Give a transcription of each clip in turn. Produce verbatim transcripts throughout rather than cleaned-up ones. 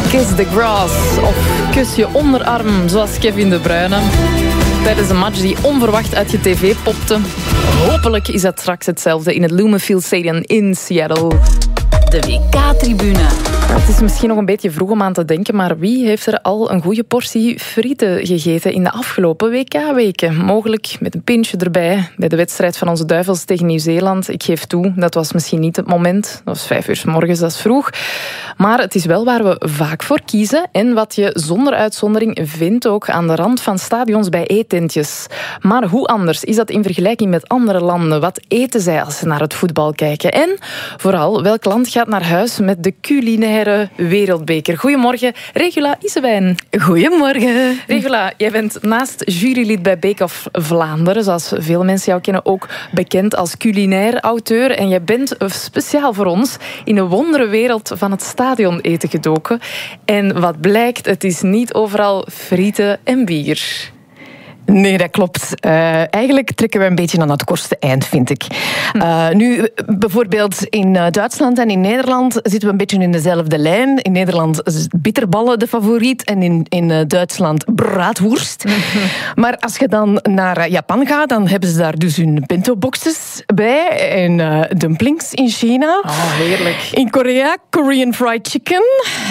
Kiss the grass of kus je onderarm, zoals Kevin De Bruyne. Tijdens een match die onverwacht uit je tv popte. Hopelijk is dat straks hetzelfde in het Lumenfield Stadium in Seattle. De W K-tribune. Het is misschien nog een beetje vroeg om aan te denken, maar wie heeft er al een goede portie frieten gegeten in de afgelopen W K-weken? Mogelijk met een pintje erbij bij de wedstrijd van onze Duivels tegen Nieuw-Zeeland. Ik geef toe, dat was misschien niet het moment. Dat was vijf uur 's morgens, dat is vroeg. Maar het is wel waar we vaak voor kiezen en wat je zonder uitzondering vindt ook aan de rand van stadions bij eetentjes. Maar hoe anders is dat in vergelijking met andere landen? Wat eten zij als ze naar het voetbal kijken? En vooral, welk land gaat naar huis met de culinaire wereldbeker? Goedemorgen, Regula Isewijn. Goedemorgen. Regula, jij bent naast jurylid bij Bake of Vlaanderen, zoals veel mensen jou kennen, ook bekend als culinair auteur. En jij bent speciaal voor ons in de wonderenwereld van het stadioneten gedoken. En wat blijkt, het is niet overal frieten en bier. Nee, dat klopt. Uh, eigenlijk trekken we een beetje aan het kortste eind, vind ik. Uh, nu, bijvoorbeeld in Duitsland en in Nederland zitten we een beetje in dezelfde lijn. In Nederland is bitterballen de favoriet en in, in Duitsland braadworst. Mm-hmm. Maar als je dan naar Japan gaat, dan hebben ze daar dus hun bento-boxes bij en uh, dumplings in China. Oh, heerlijk. In Korea, Korean fried chicken.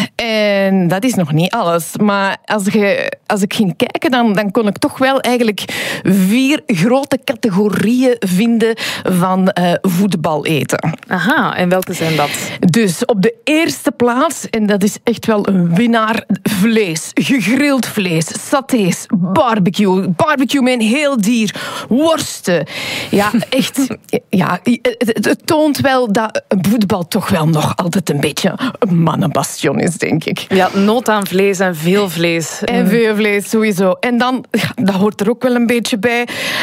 En dat is nog niet alles. Maar als, je, als ik ging kijken, dan, dan kon ik toch wel eigenlijk vier grote categorieën vinden van uh, voetbal eten. Aha, en welke zijn dat? Dus op de eerste plaats, en dat is echt wel een winnaar, vlees, gegrild vlees, satés, barbecue, barbecue met een heel dier, worsten. Ja, echt, ja, het, het toont wel dat voetbal toch wel nog altijd een beetje een mannenbastion is, denk ik. Ja, nood aan vlees en veel vlees. En veel vlees, sowieso. En dan, dat hoort er ook wel een beetje bij.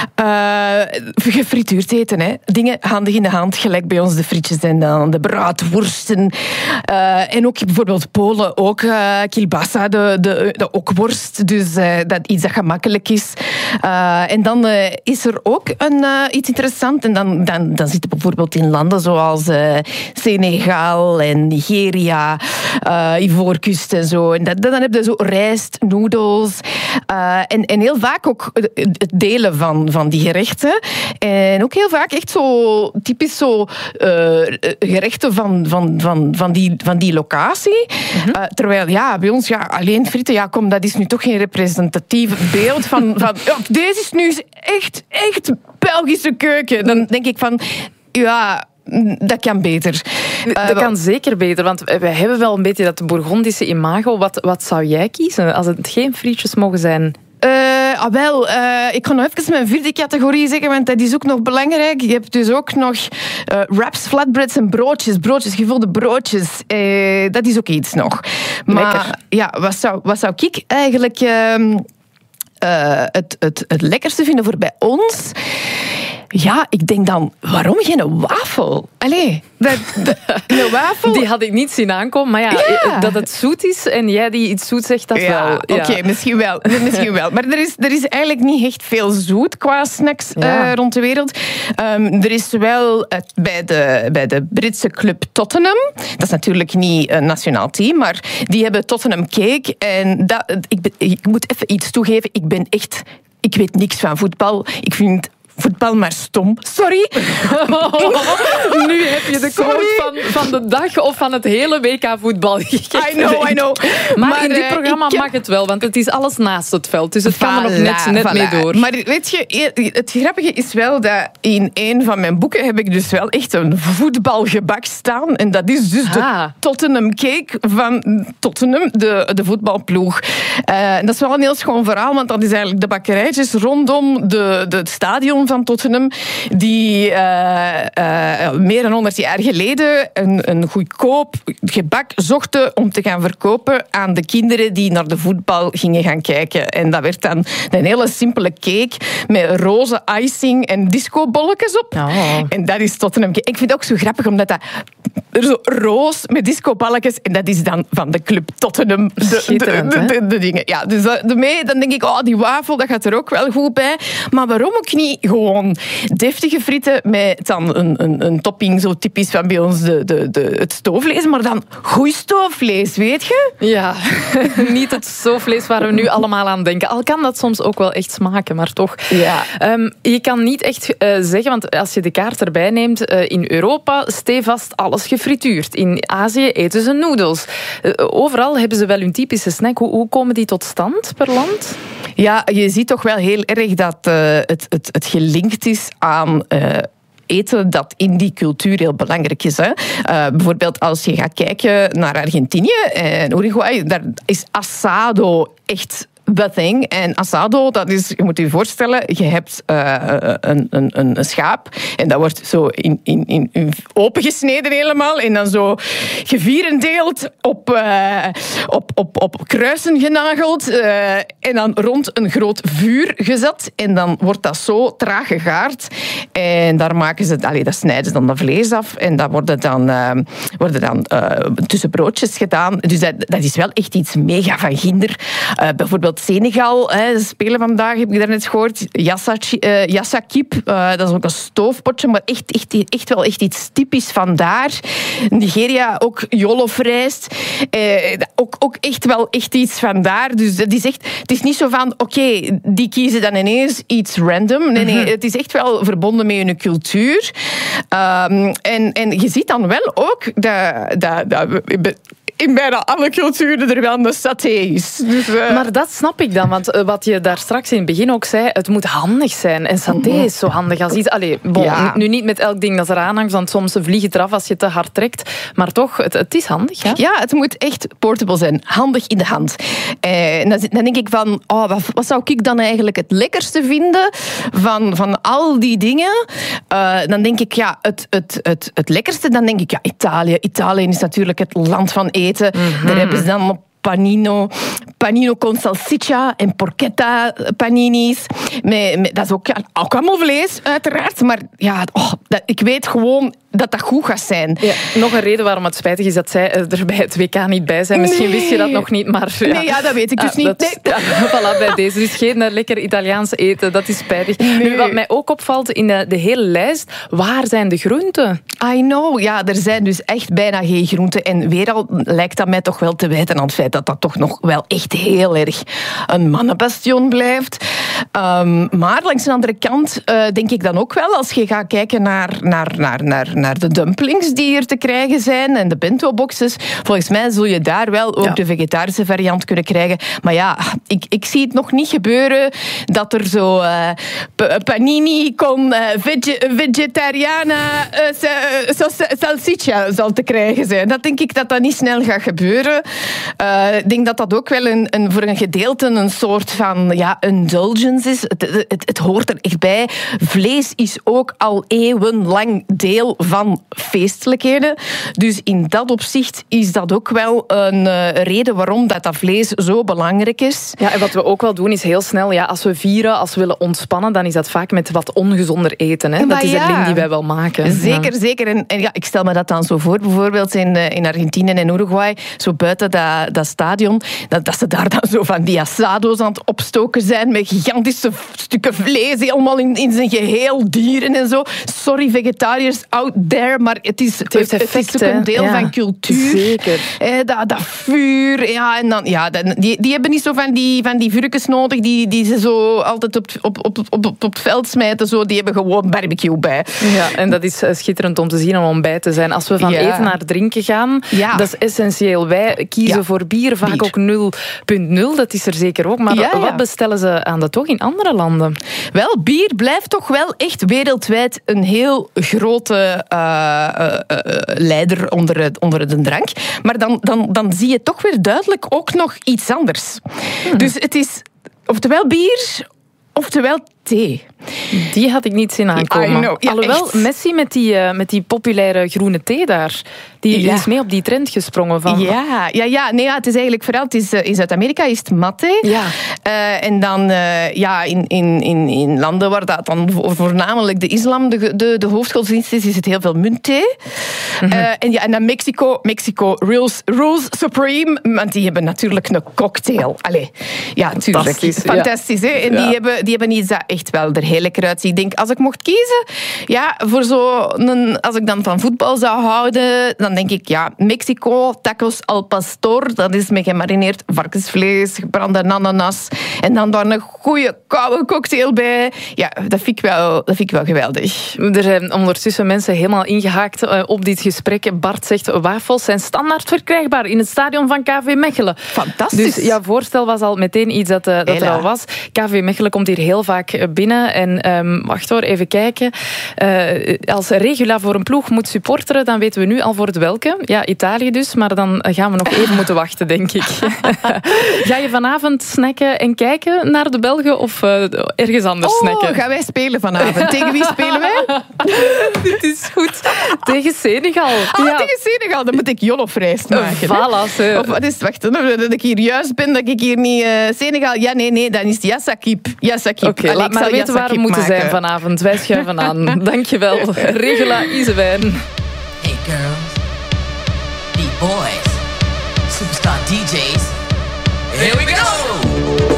Uh, gefrituurd eten, hè. Dingen handig in de hand, gelijk bij ons de frietjes en dan de braadworsten. Uh, en ook bijvoorbeeld Polen, ook uh, kielbasa, de, de, de okworst. Dus uh, dat iets dat gemakkelijk is. Uh, en dan uh, is er ook een, uh, iets interessants. En dan, dan, dan zitten bijvoorbeeld in landen zoals uh, Senegal en Nigeria, uh, Ivoorkust en zo. En dat, dan heb je zo rijst, noedels. Uh, en, en heel vaak ook het delen van, van die gerechten. En ook heel vaak echt zo typisch zo uh, gerechten van, van, van, van, die, van die locatie. Mm-hmm. Uh, terwijl, ja, bij ons, ja, alleen frieten, ja, kom, dat is nu toch geen representatief beeld van, van ja, deze is nu echt, echt Belgische keuken. Dan denk ik van, ja, dat kan beter. Dat uh, kan zeker beter, want wij hebben wel een beetje dat Bourgondische imago. Wat, wat zou jij kiezen als het geen frietjes mogen zijn? Uh, ah, wel, uh, ik ga nog even mijn vierde categorie zeggen, want dat is ook nog belangrijk. Je hebt dus ook nog uh, wraps, flatbreads en broodjes. Broodjes, gevulde broodjes. Uh, dat is ook iets nog. Maar lekker. Ja, wat zou, wat zou ik eigenlijk uh, uh, het, het, het lekkerste vinden voor bij ons? Ja, ik denk dan, waarom geen wafel? Allee, dat, dat, een wafel... Die had ik niet zien aankomen, maar ja, ja. dat het zoet is en jij die iets zoet zegt, dat ja, wel. Oké, okay, ja. misschien wel. Misschien wel. Maar er is, er is eigenlijk niet echt veel zoet qua snacks ja. uh, rond de wereld. Um, er is wel het, bij, de, bij de Britse club Tottenham, dat is natuurlijk niet een nationaal team, maar die hebben Tottenham Cake. En dat, ik, ben, ik moet even iets toegeven, ik ben echt... Ik weet niks van voetbal. Ik vind... voetbal maar stom. Sorry. Oh, nu heb je de quote van, van de dag of van het hele W K-voetbal gegeven. I know, I know. Maar, maar in dit uh, programma ik... mag het wel, want het is alles naast het veld. Dus het voilà, kan er nog net, net voilà. mee door. Maar weet je, het grappige is wel dat in een van mijn boeken heb ik dus wel echt een voetbalgebak staan. En dat is dus ah. de Tottenham Cake van Tottenham, de, de voetbalploeg. Uh, dat is wel een heel schoon verhaal, want dat is eigenlijk de bakkerijtjes rondom de, de, het stadion van Tottenham, die uh, uh, meer dan honderd jaar geleden een, een goedkoop gebak zochten om te gaan verkopen aan de kinderen die naar de voetbal gingen gaan kijken. En dat werd dan een hele simpele cake met roze icing en discobolletjes op. Oh. En dat is Tottenham Cake. Ik vind het ook zo grappig, omdat dat er zo roos met discoballetjes. En dat is dan van de Club Tottenham. De, Schitterend, de, de, hè? de, de dingen. Ja, dus daarmee, dan denk ik, oh, die wafel, dat gaat er ook wel goed bij. Maar waarom ook niet gewoon deftige frieten met dan een, een, een topping, zo typisch van bij ons de, de, de, het stoofvlees, maar dan goed stoofvlees, weet je? Ja, niet het stoofvlees waar we nu allemaal aan denken. Al kan dat soms ook wel echt smaken, maar toch. Ja. Um, je kan niet echt uh, zeggen, want als je de kaart erbij neemt, uh, in Europa stevast alles gefrituurd. In Azië eten ze noedels. Uh, overal hebben ze wel hun typische snack. Hoe, hoe komen die tot stand per land? Ja, je ziet toch wel heel erg dat uh, het, het, het gelinkt is aan... Uh, eten dat in die cultuur heel belangrijk is. Hè. Uh, bijvoorbeeld als je gaat kijken naar Argentinië en Uruguay, daar is asado echt the thing. En asado, dat is, je moet je voorstellen, je hebt uh, een, een, een schaap en dat wordt zo in, in, in opengesneden helemaal en dan zo gevierendeeld op, uh, op, op, op kruisen genageld uh, en dan rond een groot vuur gezet en dan wordt dat zo traag gegaard en daar maken ze, allee, dat snijden ze dan dat vlees af en dat worden dan, uh, worden dan uh, tussen broodjes gedaan. Dus dat, dat is wel echt iets mega van ginder. Uh, bijvoorbeeld Senegal, hè, spelen vandaag, heb ik daarnet gehoord. Yassa, uh, yassa kip, uh, dat is ook een stoofpotje, maar echt, echt, echt wel echt iets typisch van daar. Nigeria, ook jollof-rijst. Uh, ook, ook echt wel echt iets van daar. Dus het is, echt, het is niet zo van, oké, okay, die kiezen dan ineens iets random. Nee, nee, het is echt wel verbonden met hun cultuur. Um, en, en je ziet dan wel ook dat... dat, dat in bijna alle culturen er wel een saté is. Dus, uh... Maar dat snap ik dan, want wat je daar straks in het begin ook zei, het moet handig zijn. En saté is zo handig als iets... Allee, bon, ja. Nu niet met elk ding dat eraan hangt, want soms vliegt het eraf als je te hard trekt. Maar toch, het, het is handig. Ja? Ja, het moet echt portable zijn. Handig in de hand. En dan, dan denk ik van, oh, wat, wat zou ik dan eigenlijk het lekkerste vinden van, van al die dingen? Uh, dan denk ik, ja, het, het, het, het lekkerste, dan denk ik, ja, Italië. Italië is natuurlijk het land van eten. Mm-hmm. Daar hebben ze dan panino, panino con salsiccia en porchetta paninis. Met, met, dat is ook, ja, ook allemaal vlees, uiteraard. Maar ja, oh, dat, ik weet gewoon dat dat goed gaat zijn. Ja, nog een reden waarom het spijtig is dat zij er bij het W K niet bij zijn. Misschien nee. wist je dat nog niet, maar... Ja. Nee, ja, dat weet ik dus ah, niet. Dat, nee. ja, voilà, bij deze. Dus geen uh, lekker Italiaans eten, dat is spijtig. Nee. Nu, wat mij ook opvalt in de, de hele lijst, waar zijn de groenten? I know, ja, er zijn dus echt bijna geen groenten. En weer al lijkt dat mij toch wel te wijten aan het feit dat dat toch nog wel echt heel erg een mannenbastion blijft. Um, maar langs de andere kant uh, denk ik dan ook wel, als je gaat kijken naar, naar, naar, naar, naar de dumplings die er te krijgen zijn en de bento-boxes, volgens mij zul je daar wel ook ja. de vegetarische variant kunnen krijgen. Maar ja, ik, ik zie het nog niet gebeuren dat er zo uh, panini con uh, veg- vegetariana uh, salsiccia zal te krijgen zijn. Dat denk ik dat dat niet snel gaat gebeuren. Uh, ik denk dat dat ook wel een, een, voor een gedeelte een soort van ja, indulgence is. Het, het, het hoort er echt bij. Vlees is ook al eeuwenlang deel van feestelijkheden. Dus in dat opzicht is dat ook wel een uh, reden waarom dat, dat vlees zo belangrijk is. Ja, en wat we ook wel doen is heel snel, ja, als we vieren, als we willen ontspannen, dan is dat vaak met wat ongezonder eten. Hè? Dat is ja. de link die wij wel maken. Zeker, ja. zeker. En, en ja, ik stel me dat dan zo voor, bijvoorbeeld in, in Argentinië en Uruguay, zo buiten dat, dat stadion, dat, dat ze daar dan zo van die asado's aan het opstoken zijn met gigantische stukken vlees, helemaal in, in zijn geheel, dieren en zo. Sorry, vegetariërs out there, maar het is, het heeft effect, het is ook een deel ja, van cultuur. Zeker. Eh, dat, dat vuur, ja, en dan, ja, die, die hebben niet zo van die, van die vuurtjes nodig, die, die ze zo altijd op, op, op, op, op het veld smijten, zo, die hebben gewoon barbecue bij. Ja, en dat is schitterend om te zien, om bij te zijn. Als we van ja. eten naar drinken gaan, ja. dat is essentieel. Wij kiezen ja. voor bier, vaak bier. ook nul punt nul, dat is er zeker ook. Maar ja, ja. wat bestellen ze aan de toog in andere landen? Wel, bier blijft toch wel echt wereldwijd een heel grote uh, uh, uh, leider onder, het, onder de drank. Maar dan, dan, dan zie je toch weer duidelijk ook nog iets anders. Hmm. Dus het is oftewel bier, oftewel thee. Die had ik niet zien aankomen. I know. Ja, Alhoewel, echt. Messi met die, uh, met die populaire groene thee daar, die, die Ja. is mee op die trend gesprongen van... Ja, ja, ja, nee, ja, het is eigenlijk vooral, het is, uh, in Zuid-Amerika is het matte. Ja. Uh, en dan uh, ja, in, in, in, in landen waar dat dan voornamelijk de islam de, de, de hoofdgodsdienst is, is het heel veel muntthee. Mm-hmm. Uh, en, ja, en dan Mexico, Mexico rules, rules supreme, want die hebben natuurlijk een cocktail. Allee, ja, natuurlijk. Fantastisch, Fantastisch, ja. hè? En Ja. die, hebben, die hebben iets dat echt wel er heel lekker uitziet. Ik denk, als ik mocht kiezen, ja, voor zo een, als ik dan van voetbal zou houden, dan denk ik, ja, Mexico, tacos al pastor, dat is met gemarineerd varkensvlees, gebrande ananas, en dan daar een goede koude cocktail bij. Ja, dat vind ik wel, dat vind ik wel geweldig. Er zijn ondertussen mensen helemaal ingehaakt uh, op dit gesprek. Bart zegt, wafels zijn standaard verkrijgbaar in het stadion van K V Mechelen. Fantastisch. Dus jouw voorstel was al meteen iets dat, uh, dat er al was. K V Mechelen komt hier heel vaak binnen. En um, wacht hoor, even kijken. Uh, als Regula voor een ploeg moet supporteren, dan weten we nu al voor het welke. Ja, Italië dus, maar dan gaan we nog even moeten wachten, denk ik. Ga je vanavond snacken en kijken naar de Belgen of uh, ergens anders oh, snacken? gaan wij spelen vanavond? Tegen wie spelen wij? Dit is goed. Tegen Senegal. Ah, ja. tegen Senegal. Dan moet ik Jollof-rijst maken. Voilà, hè. Of wat is het? Wacht, dat ik hier juist ben, dat ik hier niet... Uh, Senegal, ja, nee, nee, dan is het Yassakip. Yassakip. Oké, okay, laat maar weten waar we moeten maken. zijn vanavond. Wij schuiven aan. Dankjewel, Regula Isewijn. Hey girls, beat boys, superstar D J's. Here we go!